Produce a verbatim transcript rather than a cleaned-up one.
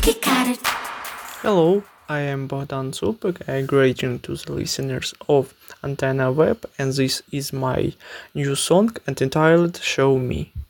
Hello, I am Bogdan Supek. I greeting to the listeners of Antenna Web, and this is my new song entitled Show Me.